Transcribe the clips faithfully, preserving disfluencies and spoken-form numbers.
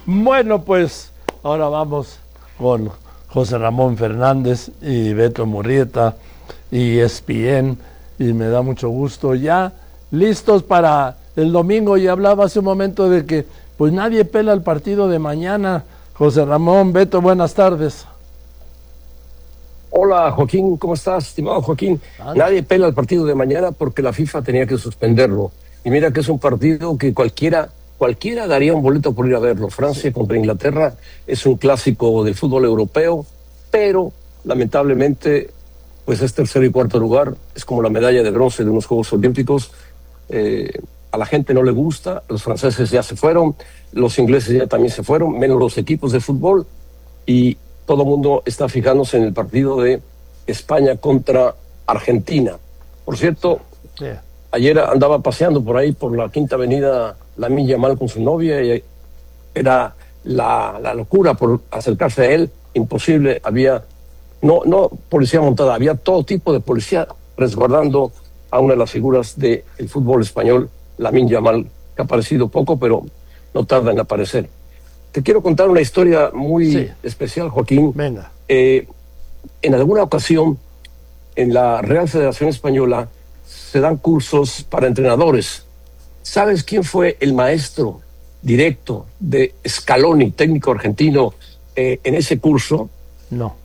Bueno, pues ahora vamos con José Ramón Fernández y Beto Murrieta y E S P N, y me da mucho gusto ya listos para el domingo. Y hablaba hace un momento de que pues nadie pela el partido de mañana. José Ramón, Beto, buenas tardes. Hola Joaquín, ¿cómo estás, estimado Joaquín? Ah, nadie pela el partido de mañana porque la FIFA tenía que suspenderlo. Y mira que es un partido que cualquiera cualquiera daría un boleto por ir a verlo. Francia contra Inglaterra es un clásico del fútbol europeo, pero lamentablemente pues es tercer y cuarto lugar, es como la medalla de bronce de unos Juegos Olímpicos. Eh, a la gente no le gusta, los franceses ya se fueron, los ingleses ya también se fueron, menos los equipos de fútbol, y todo el mundo está fijándose en el partido de España contra Argentina. Por cierto, sí. Ayer andaba paseando por ahí, por la Quinta Avenida Lamine Yamal con su novia, y era la, la locura por acercarse a él, imposible. Había, no, no policía montada, había todo tipo de policía resguardando a una de las figuras del fútbol español, Lamine Yamal, que ha aparecido poco, pero no tarda en aparecer. Te quiero contar una historia muy sí. especial, Joaquín. Venga. Eh, en alguna ocasión, en la Real Federación Española, se dan cursos para entrenadores. ¿Sabes quién fue el maestro directo de Scaloni, técnico argentino, eh, en ese curso? No.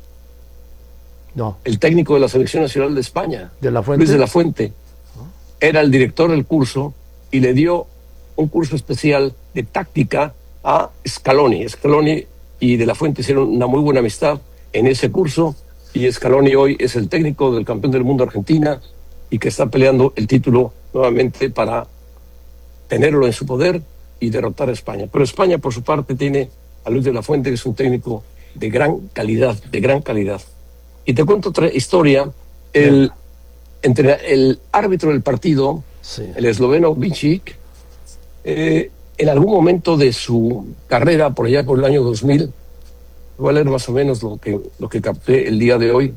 No. El técnico de la Selección Nacional de España, ¿De la Fuente? Luis de la Fuente. Era el director del curso y le dio un curso especial de táctica a Scaloni. Scaloni y de la Fuente hicieron una muy buena amistad en ese curso, y Scaloni hoy es el técnico del campeón del mundo Argentina y que está peleando el título nuevamente para tenerlo en su poder y derrotar a España. Pero España, por su parte, tiene a Luis de la Fuente, que es un técnico de gran calidad, de gran calidad. Y te cuento otra historia. El, entre el árbitro del partido, sí. el esloveno Bičić, eh, en algún momento de su carrera, por allá por el año dos mil, voy a leer más o menos lo que, lo que capté el día de hoy,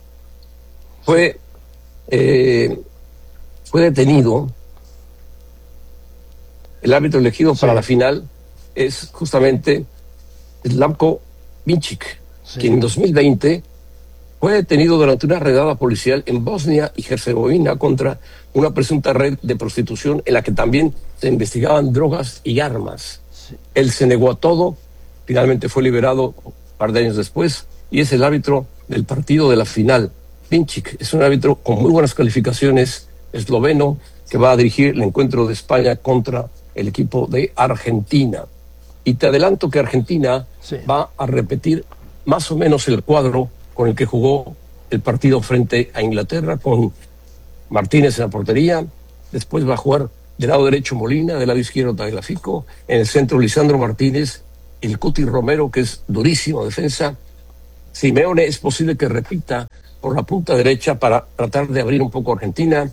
fue, eh, fue detenido. El árbitro elegido sí. para la final es justamente Slavko Bičić, sí. quien en dos mil veinte fue detenido durante una redada policial en Bosnia y Herzegovina contra una presunta red de prostitución en la que también se investigaban drogas y armas. Sí. Él se negó a todo, finalmente fue liberado un par de años después, y es el árbitro del partido de la final. Bičić es un árbitro con muy buenas calificaciones, esloveno, que va a dirigir el encuentro de España contra el equipo de Argentina. Y te adelanto que Argentina sí. va a repetir más o menos el cuadro con el que jugó el partido frente a Inglaterra, con Martínez en la portería. Después va a jugar del lado derecho Molina, del lado izquierdo Tagliafico, en el centro Lisandro Martínez, el Cuti Romero, que es durísimo defensa. Simeone es posible que repita por la punta derecha para tratar de abrir un poco a Argentina.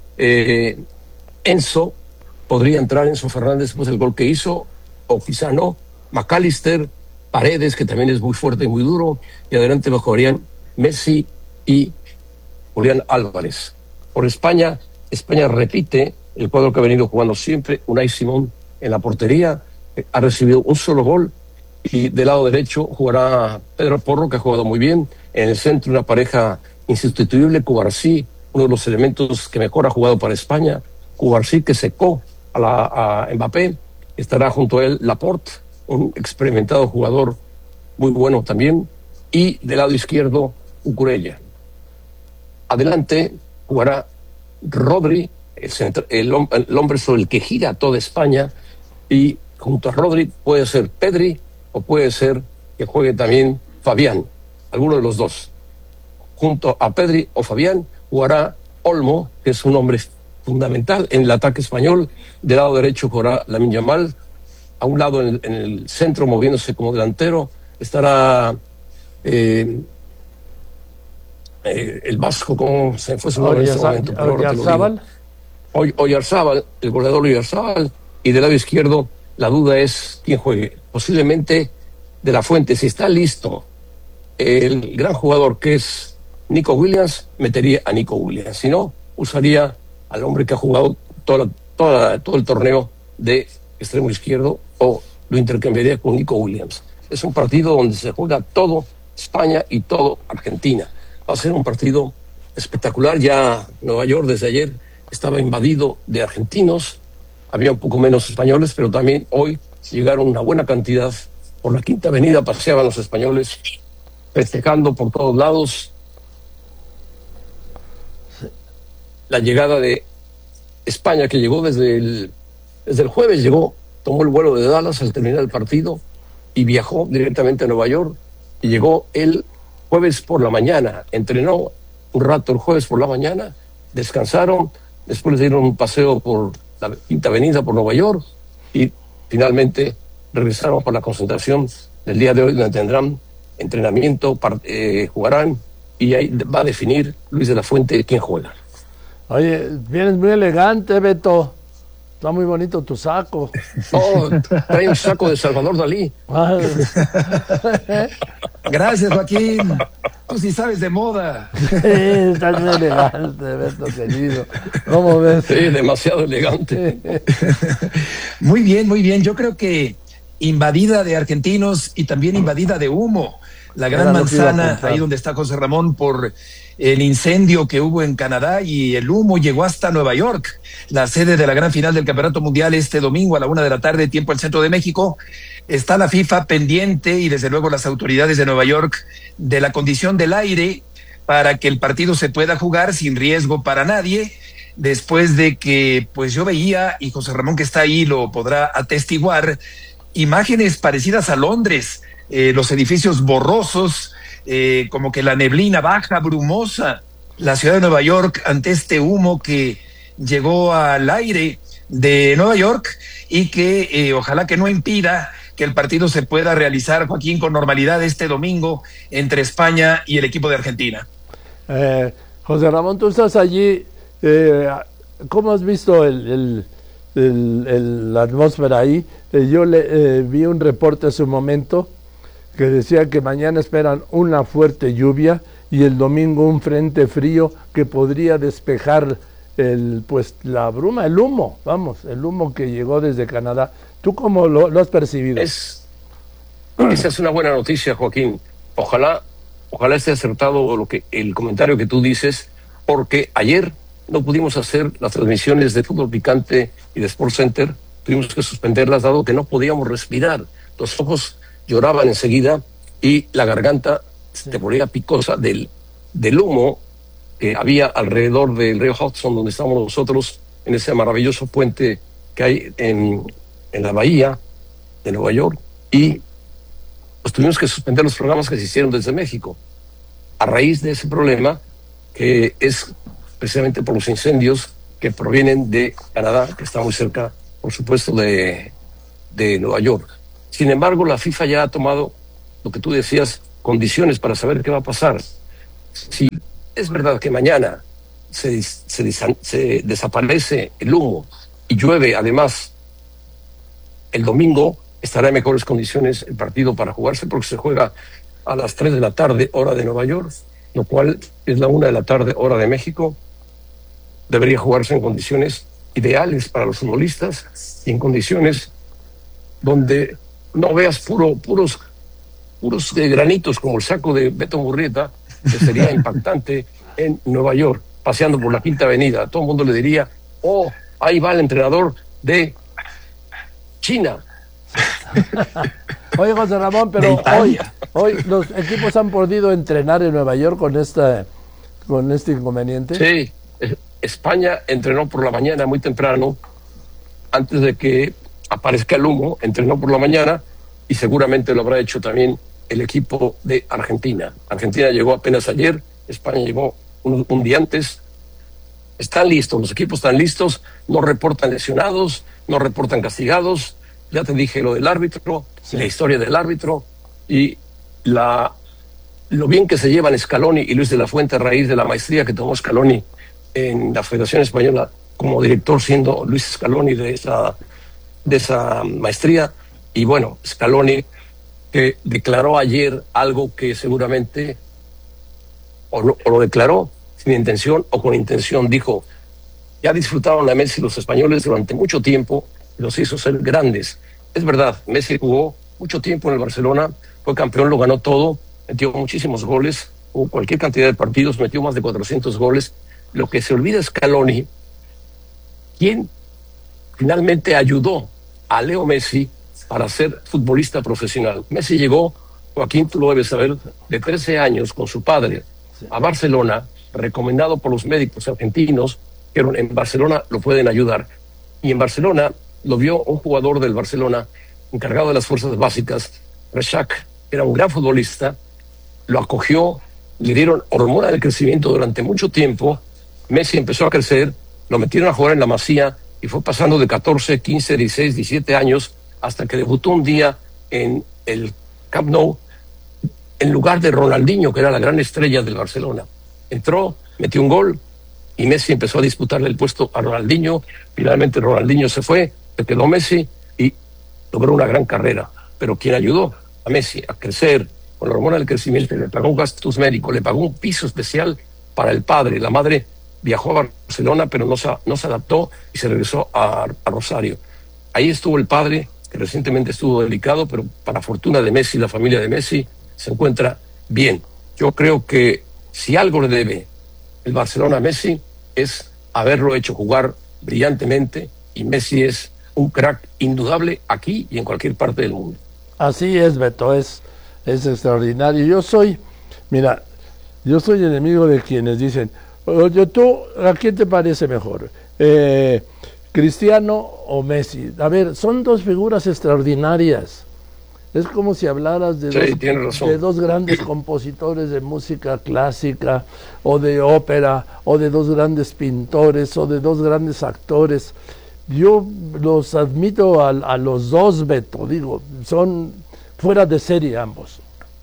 Eh, Enzo, podría entrar Enzo Fernández después del gol que hizo, o quizá no. McAllister, Paredes, que también es muy fuerte y muy duro, y adelante lo jugarían Messi y Julián Álvarez. Por España, España repite el cuadro que ha venido jugando siempre. Unai Simón en la portería, ha recibido un solo gol, y del lado derecho jugará Pedro Porro, que ha jugado muy bien. En el centro, una pareja insustituible, Cubarsí, uno de los elementos que mejor ha jugado para España. Cubarsí, que secó a, la, a Mbappé. Estará junto a él Laporte, un experimentado jugador muy bueno también, y del lado izquierdo Cucurella. Adelante jugará Rodri, el, centro, el, el hombre sobre el que gira toda España, y junto a Rodri puede ser Pedri o puede ser que juegue también Fabián, alguno de los dos. Junto a Pedri o Fabián jugará Olmo, que es un hombre fundamental en el ataque español. Del lado derecho jugará Lamine Yamal. A un lado, en el, en el centro, moviéndose como delantero, estará eh, eh, el vasco, como se fue su nombre en este momento. Oyarzábal. Oyarzábal, el goleador Oyarzábal. Y del lado izquierdo, la duda es quién juegue. Posiblemente de la Fuente. Si está listo el gran jugador que es Nico Williams, metería a Nico Williams. Si no, usaría al hombre que ha jugado toda, toda, todo el torneo de extremo izquierdo, o lo intercambiaría con Nico Williams. Es un partido donde se juega todo España y todo Argentina. Va a ser un partido espectacular. Ya Nueva York desde ayer estaba invadido de argentinos, había un poco menos españoles, pero también hoy llegaron una buena cantidad. Por la Quinta Avenida paseaban los españoles festejando por todos lados la llegada de España, que llegó desde el, desde el jueves, llegó, tomó el vuelo de Dallas al terminar el partido y viajó directamente a Nueva York y llegó el jueves por la mañana, entrenó un rato el jueves por la mañana, descansaron, después les dieron un paseo por la Quinta Avenida, por Nueva York, y finalmente regresaron por la concentración del día de hoy, donde tendrán entrenamiento, part- eh, jugarán, y ahí va a definir Luis de la Fuente quién juega. Oye, vienes muy elegante, Beto. Está muy bonito tu saco. Oh, trae un saco de Salvador Dalí. Gracias, Joaquín. Tú sí sabes de moda. Sí, estás muy elegante, Beto, querido. ¿Cómo ves? Sí, demasiado elegante. Muy bien, muy bien. Yo creo que invadida de argentinos y también invadida de humo. La Gran Ahora no te iba a Manzana, contar. ahí donde está José Ramón, por el incendio que hubo en Canadá, y el humo llegó hasta Nueva York, la sede de la gran final del Campeonato Mundial este domingo a la una de la tarde, tiempo del centro de México. Está la FIFA pendiente, y desde luego las autoridades de Nueva York, de la condición del aire para que el partido se pueda jugar sin riesgo para nadie, después de que, pues yo veía, y José Ramón que está ahí lo podrá atestiguar, imágenes parecidas a Londres, eh, los edificios borrosos, eh, como que la neblina baja, brumosa, la ciudad de Nueva York ante este humo que llegó al aire de Nueva York, y que eh, ojalá que no impida que el partido se pueda realizar, Joaquín, con normalidad este domingo entre España y el equipo de Argentina. Eh, José Ramón, tú estás allí. Eh, ¿Cómo has visto el, el, el, el, la atmósfera ahí? Eh, yo le, eh, vi un reporte hace un momento que decía que mañana esperan una fuerte lluvia y el domingo un frente frío que podría despejar el, pues, la bruma, el humo, vamos, el humo que llegó desde Canadá. ¿Tú cómo lo, lo has percibido? Es, esa es una buena noticia, Joaquín. Ojalá, ojalá esté acertado lo que, el comentario que tú dices, porque ayer no pudimos hacer las transmisiones de Fútbol Picante y de Sports Center. Tuvimos que suspenderlas dado que no podíamos respirar. Los ojos lloraban enseguida y la garganta se te ponía picosa del, del humo que había alrededor del río Hudson, donde estamos nosotros, en ese maravilloso puente que hay en, en la bahía de Nueva York. Y pues tuvimos que suspender los programas que se hicieron desde México a raíz de ese problema, que es precisamente por los incendios que provienen de Canadá, que está muy cerca, por supuesto, de, de Nueva York. Sin embargo, la FIFA ya ha tomado, lo que tú decías, condiciones para saber qué va a pasar. Si es verdad que mañana se, se, se desaparece el humo y llueve, además, el domingo estará en mejores condiciones el partido para jugarse, porque se juega a las tres de la tarde, hora de Nueva York, lo cual es la una de la tarde, hora de México. Debería jugarse en condiciones ideales para los futbolistas y en condiciones donde no veas puro, puros, puros de granitos como el saco de Beto Murrieta, que sería impactante en Nueva York, paseando por la Quinta Avenida. Todo el mundo le diría, oh, ahí va el entrenador de China. Oye, José Ramón, pero hoy, hoy los equipos han podido entrenar en Nueva York con esta, con este inconveniente. Sí, España entrenó por la mañana muy temprano, antes de que aparezca el humo, entrenó por la mañana, y seguramente lo habrá hecho también el equipo de Argentina. Argentina llegó apenas ayer, España llegó un, un día antes. Están listos, los equipos están listos, no reportan lesionados, no reportan castigados. Ya te dije lo del árbitro, sí. La historia del árbitro y la, lo bien que se llevan Scaloni y Luis de la Fuente a raíz de la maestría que tomó Scaloni en la Federación Española como director, siendo Luis Scaloni de esa, de esa maestría. Y bueno, Scaloni que declaró ayer algo que seguramente o, no, o lo declaró sin intención o con intención, dijo, ya disfrutaron la Messi los españoles durante mucho tiempo, los hizo ser grandes, es verdad, Messi jugó mucho tiempo en el Barcelona, fue campeón, lo ganó todo, metió muchísimos goles, jugó cualquier cantidad de partidos, metió más de cuatrocientos goles. Lo que se olvida es Scaloni, quien finalmente ayudó a Leo Messi para ser futbolista profesional. Messi llegó, Joaquín, tú lo debes saber, de trece años con su padre a Barcelona, recomendado por los médicos argentinos, que en Barcelona lo pueden ayudar. Y en Barcelona lo vio un jugador del Barcelona, encargado de las fuerzas básicas, Rexach, era un gran futbolista, lo acogió, le dieron hormona del crecimiento durante mucho tiempo, Messi empezó a crecer, lo metieron a jugar en la Masía y fue pasando de catorce, quince, dieciséis, diecisiete años hasta que debutó un día en el Camp Nou en lugar de Ronaldinho, que era la gran estrella del Barcelona. Entró, metió un gol y Messi empezó a disputarle el puesto a Ronaldinho. Finalmente Ronaldinho se fue, se quedó Messi y logró una gran carrera. Pero quien ayudó a Messi a crecer con la hormona del crecimiento, le pagó un gastos médico, le pagó un piso especial para el padre. La madre viajó a Barcelona, pero no se, no se adaptó y se regresó a, a Rosario. Ahí estuvo el padre, que recientemente estuvo delicado, pero para fortuna de Messi, la familia de Messi se encuentra bien. Yo creo que si algo le debe el Barcelona a Messi es haberlo hecho jugar brillantemente, y Messi es un crack indudable aquí y en cualquier parte del mundo. Así es, Beto, es, es extraordinario. Yo soy, mira, yo soy enemigo de quienes dicen, oye, tú, ¿a quién te parece mejor? Eh, ¿Cristiano o Messi? A ver, son dos figuras extraordinarias. Es como si hablaras de, sí, dos, de dos grandes compositores de música clásica, o de ópera, o de dos grandes pintores, o de dos grandes actores. Yo los admito a, a los dos, Beto, digo, son fuera de serie ambos.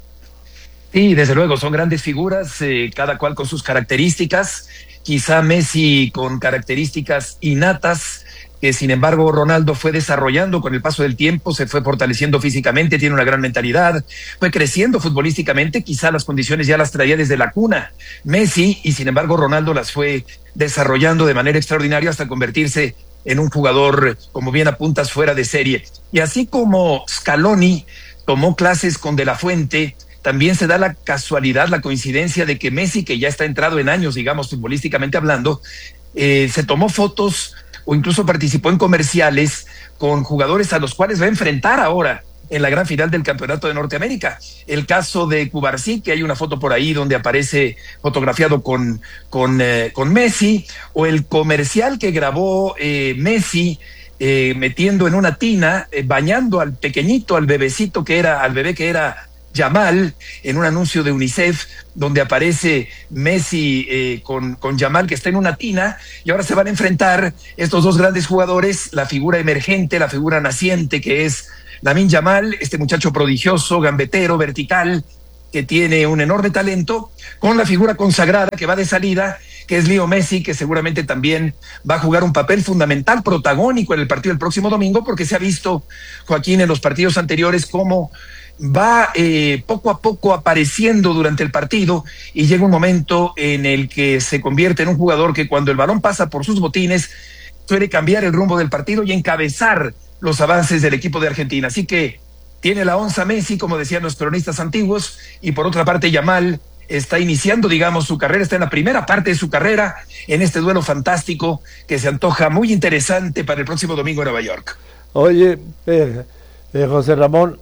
Sí, desde luego, son grandes figuras, eh, cada cual con sus características, quizá Messi con características innatas, que sin embargo Ronaldo fue desarrollando con el paso del tiempo, se fue fortaleciendo físicamente, tiene una gran mentalidad, fue creciendo futbolísticamente, quizá las condiciones ya las traía desde la cuna Messi, y sin embargo Ronaldo las fue desarrollando de manera extraordinaria hasta convertirse en un jugador, como bien apuntas, fuera de serie. Y así como Scaloni tomó clases con De La Fuente, también se da la casualidad, la coincidencia de que Messi, que ya está entrado en años, digamos, futbolísticamente hablando, eh, se tomó fotos o incluso participó en comerciales con jugadores a los cuales va a enfrentar ahora en la gran final del Campeonato de Norteamérica. El caso de Cubarsí, que hay una foto por ahí donde aparece fotografiado con, con, eh, con Messi, o el comercial que grabó eh, Messi eh, metiendo en una tina, eh, bañando al pequeñito, al bebecito que era, al bebé que era Yamal, en un anuncio de UNICEF donde aparece Messi eh, con, con Yamal, que está en una tina, y ahora se van a enfrentar estos dos grandes jugadores, la figura emergente, la figura naciente que es Lamine Yamal, este muchacho prodigioso, gambetero, vertical, que tiene un enorme talento, con la figura consagrada que va de salida, que es Leo Messi, que seguramente también va a jugar un papel fundamental, protagónico en el partido del próximo domingo, porque se ha visto, Joaquín, en los partidos anteriores cómo va eh, poco a poco apareciendo durante el partido, y llega un momento en el que se convierte en un jugador que cuando el balón pasa por sus botines suele cambiar el rumbo del partido y encabezar los avances del equipo de Argentina. Así que tiene la onza Messi, como decían los cronistas antiguos, y por otra parte Yamal está iniciando, digamos, su carrera, está en la primera parte de su carrera en este duelo fantástico que se antoja muy interesante para el próximo domingo en Nueva York. Oye, eh, eh, José Ramón,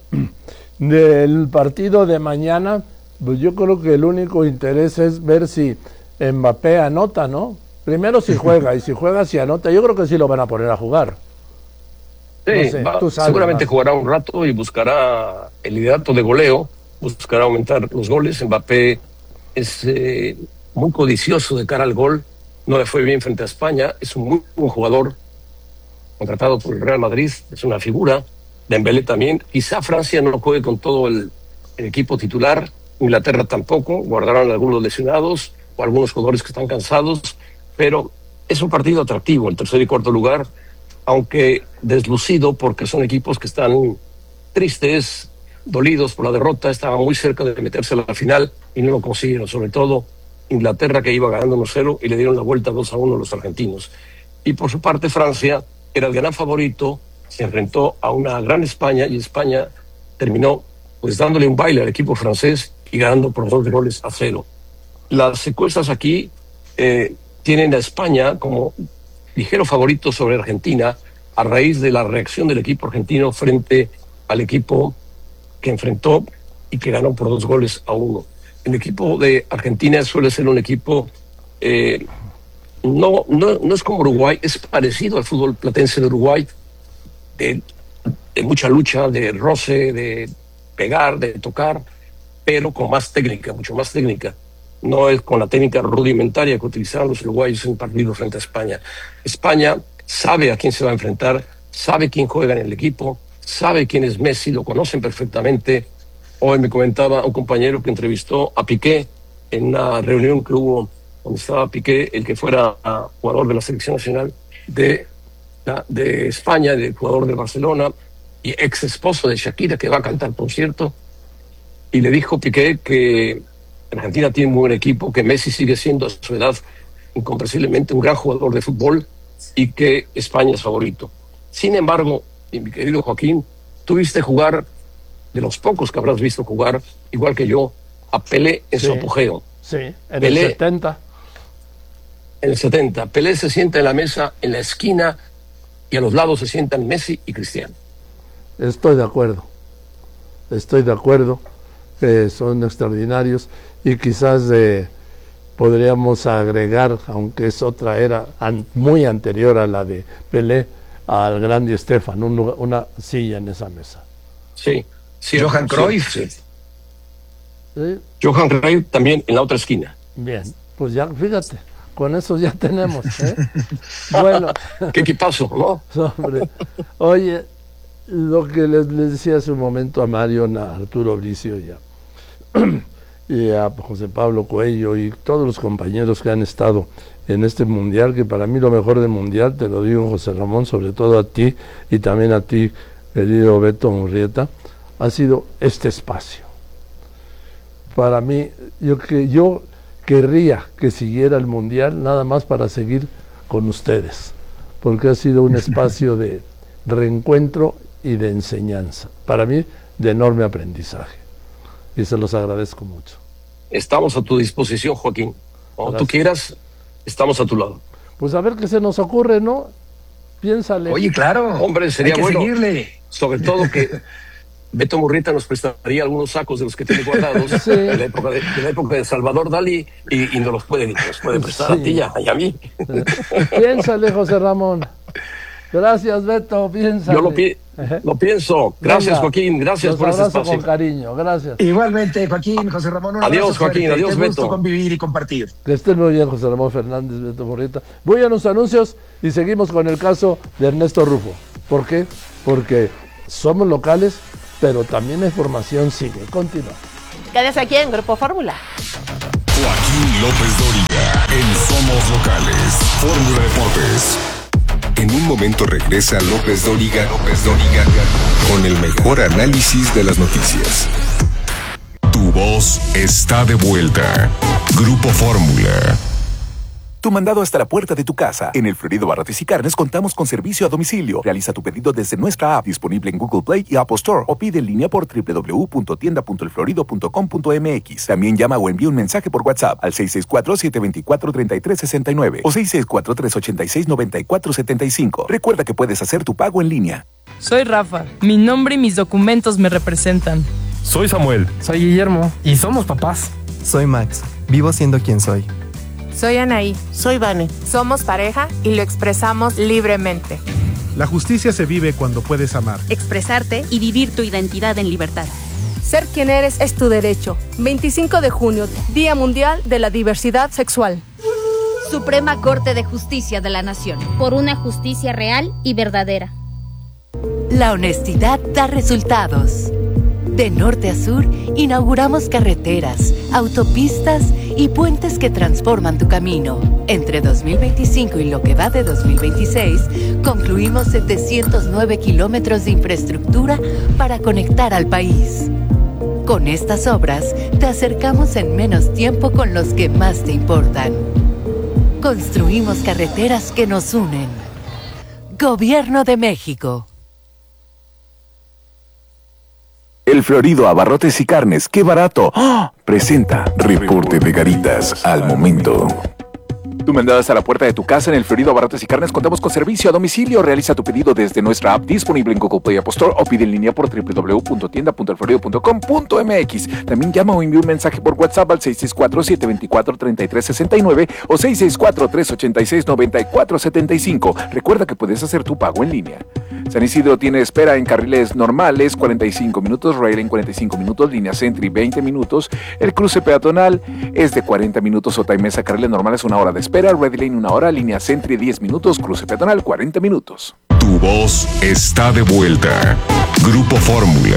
del partido de mañana, pues yo creo que el único interés es ver si Mbappé anota, ¿no? Primero si juega, y si juega si anota. Yo creo que sí lo van a poner a jugar. Sí, no sé, va, seguramente más. Jugará un rato y buscará el liderato de goleo, buscará aumentar los goles. Mbappé es eh, muy codicioso de cara al gol, no le fue bien frente a España, es un muy buen jugador, contratado por el Real Madrid, es una figura. Dembélé también, quizá Francia no juegue con todo el, el equipo titular, Inglaterra tampoco, guardarán algunos lesionados o algunos jugadores que están cansados, pero es un partido atractivo, el tercer y cuarto lugar, aunque deslucido porque son equipos que están tristes, dolidos por la derrota, estaban muy cerca de meterse a la final y no lo consiguieron, sobre todo Inglaterra, que iba ganando uno cero y le dieron la vuelta dos a uno a los argentinos. Y por su parte Francia era el gran favorito, se enfrentó a una gran España y España terminó pues dándole un baile al equipo francés y ganando por dos goles a cero. Las encuestas aquí eh, tienen a España como ligero favorito sobre Argentina a raíz de la reacción del equipo argentino frente al equipo que enfrentó y que ganó por dos goles a uno. El equipo de Argentina suele ser un equipo, eh, no, no, no es como Uruguay, es parecido al fútbol platense de Uruguay, de, de mucha lucha, de roce, de pegar, de tocar, pero con más técnica, mucho más técnica. No es con la técnica rudimentaria que utilizaron los uruguayos en el partido frente a España. España sabe a quién se va a enfrentar, sabe quién juega en el equipo, sabe quién es Messi, lo conocen perfectamente. Hoy me comentaba un compañero que entrevistó a Piqué en una reunión que hubo donde estaba Piqué, el que fuera jugador de la selección nacional de, de España, del jugador de Barcelona y ex esposo de Shakira, que va a cantar, por cierto, y le dijo Piqué que Argentina tiene un buen equipo, que Messi sigue siendo a su edad incomprensiblemente un gran jugador de fútbol y que España es favorito. Sin embargo, y mi querido Joaquín, tú viste jugar, de los pocos que habrás visto jugar, igual que yo, a Pelé en sí, su apogeo. Sí, en Pelé, el setenta. En el setenta. Pelé se sienta en la mesa, en la esquina, y a los lados se sientan Messi y Cristiano. Estoy de acuerdo. Estoy de acuerdo. Eh, son extraordinarios y quizás eh, podríamos agregar, aunque es otra era an, muy anterior a la de Pelé, al gran Di Stéfano, un, una silla en esa mesa. Sí. sí Johan Cruyff. Sí. ¿Sí? Johan Cruyff también en la otra esquina. Bien, pues ya, fíjate, con eso ya tenemos. ¿eh? Bueno. ¿Qué equipazo, no? Hombre, oye, lo que les, les decía hace un momento a Mario, a Arturo Bricio y a, y a José Pablo Coello y todos los compañeros que han estado en este mundial, que para mí lo mejor del mundial, te lo digo José Ramón, sobre todo a ti y también a ti, querido Beto Murrieta, ha sido este espacio. Para mí, yo que yo querría que siguiera el mundial nada más para seguir con ustedes, porque ha sido un espacio de reencuentro y de enseñanza, para mí de enorme aprendizaje, y se los agradezco mucho. Estamos a tu disposición, Joaquín. Cuando tú quieras, estamos a tu lado. Pues a ver qué se nos ocurre, ¿no? Piénsale. Oye, claro. Hombre, sería hay que bueno. Seguirle. Sobre todo que Beto Murrieta nos prestaría algunos sacos de los que tiene guardados sí. de, la época de, de la época de Salvador Dalí y, y nos los puede, nos puede prestar sí. a ti y a, y a mí. Piénsale, José Ramón. Gracias, Beto, piénsale. Yo lo, pi lo pienso. Gracias, Venga, Joaquín. Gracias por este espacio. Con cariño, gracias. Igualmente, Joaquín, José Ramón. Un adiós, Joaquín. Fuerte. Adiós, Qué Beto. gusto convivir y compartir. Que estén muy bien, José Ramón Fernández, Beto Murrieta. Voy a los anuncios y seguimos con el caso de Ernesto Rufo. ¿Por qué? Porque somos locales, pero también la información sigue. Continúa. Quédese aquí en Grupo Fórmula. Joaquín López Dóriga en Somos Locales. Fórmula Deportes. En un momento regresa López Dóriga, López Dóriga con el mejor análisis de las noticias. Tu voz está de vuelta. Grupo Fórmula. Tu mandado hasta la puerta de tu casa. En El Florido Barrotes y Carnes contamos con servicio a domicilio. Realiza tu pedido desde nuestra app, disponible en Google Play y Apple Store, o pide en línea por doble u doble u doble u punto tienda punto el florido punto com punto m x. También llama o envía un mensaje por WhatsApp al seis seis cuatro, siete dos cuatro, tres tres seis nueve o seis seis cuatro, tres ocho seis, nueve cuatro siete cinco. Recuerda que puedes hacer tu pago en línea. Soy Rafa. Mi nombre y mis documentos me representan. Soy Samuel. Soy Guillermo. Y somos papás. Soy Max. Vivo siendo quien soy. Soy Anaí. Soy Vane. Somos pareja y lo expresamos libremente. La justicia se vive cuando puedes amar, expresarte y vivir tu identidad en libertad. Ser quien eres es tu derecho. veinticinco de junio, Día Mundial de la Diversidad Sexual. Suprema Corte de Justicia de la Nación. Por una justicia real y verdadera. La honestidad da resultados. De norte a sur, inauguramos carreteras, autopistas y puentes que transforman tu camino. Entre dos mil veinticinco y lo que va de dos mil veintiséis, concluimos setecientos nueve kilómetros de infraestructura para conectar al país. Con estas obras, te acercamos en menos tiempo con los que más te importan. Construimos carreteras que nos unen. Gobierno de México. El Florido Abarrotes y Carnes, ¡qué barato! ¡Oh! Presenta Reporte de Garitas al momento. Tu mandado hasta la puerta de tu casa en El Florido Abarrotes y Carnes. Contamos con servicio a domicilio. Realiza tu pedido desde nuestra app disponible en Google Play, App Store o pide en línea por doble u doble u doble u punto tienda punto el florido punto com punto m x. También llama o envía un mensaje por WhatsApp al seis seis cuatro, siete dos cuatro, tres tres seis nueve o seis seis cuatro, tres ocho seis, nueve cuatro siete cinco. Recuerda que puedes hacer tu pago en línea. San Isidro tiene espera en carriles normales, cuarenta y cinco minutos, rail en cuarenta y cinco minutos, línea Sentry veinte minutos, el cruce peatonal es de cuarenta minutos, Ota y Mesa, carriles normales una hora de espera, Red Lane una hora, línea Sentry diez minutos, cruce peatonal cuarenta minutos. Tu voz está de vuelta. Grupo Fórmula.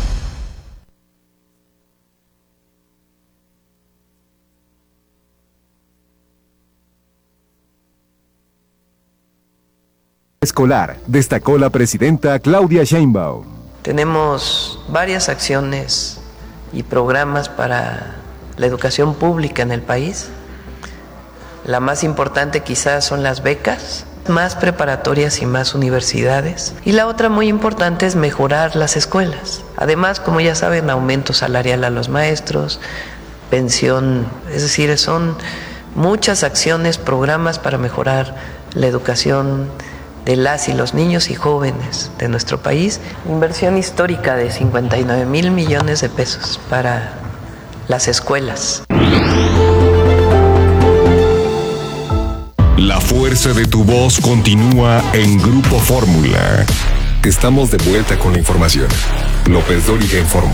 Escolar, destacó la presidenta Claudia Sheinbaum. Tenemos varias acciones y programas para la educación pública en el país. La más importante quizás son las becas, más preparatorias y más universidades. Y la otra muy importante es mejorar las escuelas. Además, como ya saben, aumento salarial a los maestros, pensión, es decir, son muchas acciones, programas para mejorar la educación de las y los niños y jóvenes de nuestro país. Inversión histórica de cincuenta y nueve mil millones de pesos para las escuelas. La fuerza de tu voz continúa en Grupo Fórmula. Estamos de vuelta con la información. López Dóriga informa.